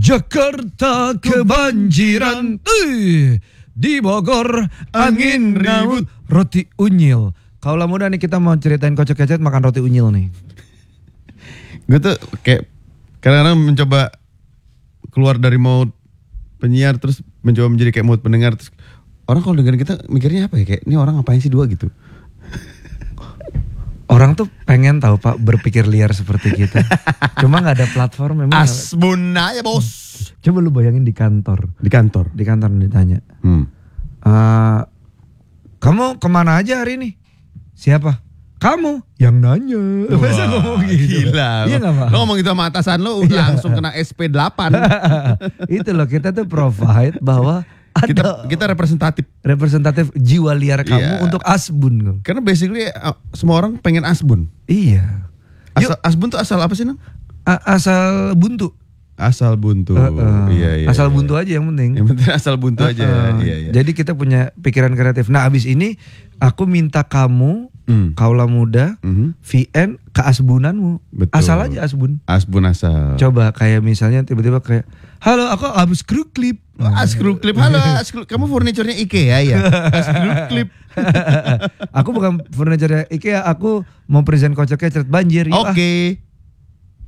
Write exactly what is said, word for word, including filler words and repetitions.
Jakarta kebanjiran, uh, di Bogor angin ribut, roti unyil. Kaulah muda nih kita mau ceritain kocok kecet makan roti unyil nih. Gue tuh kayak kadang-kadang mencoba keluar dari mode penyiar terus mencoba menjadi kayak mode pendengar. Terus orang kalau dengerin kita mikirnya apa ya, kayak ini orang ngapain sih dua gitu. Orang tuh pengen tahu Pak berpikir liar seperti kita. Cuma gak ada platform memang. Asbun aja bos. Coba lu bayangin di kantor. Di kantor. Di kantor ditanya. Hmm. Uh, kamu kemana aja hari ini? Siapa? Kamu yang nanya. Masa ngomong gitu? Gila. Iya gak Pak? Lo ngomong gitu sama atasan lo udah langsung kena S P delapan. Itu loh, kita tuh provide bahwa ada kita kita representatif representatif jiwa liar kamu yeah. untuk Asbun. Karena basically uh, semua orang pengen Asbun. Iya. Asal, Asbun tuh asal apa sih Nang? A- asal buntu. Asal buntu. Uh, uh. Iya, iya, asal iya. buntu aja yang penting. Yang penting asal buntu uh, aja. Uh, iya, iya. Jadi kita punya pikiran kreatif. Nah abis ini aku minta kamu mm. kaulah muda mm-hmm. V N ke asbunanmu. Betul. Asal aja asbun. Asbun asal. Coba kayak misalnya tiba-tiba kayak, halo aku habis screw clip. Oh, screw clip. Halo, screw, kamu furniturnya IKEA ya? Screw clip. Aku bukan furniturnya IKEA, aku mau present kocoknya ceret banjir. Oke. Okay.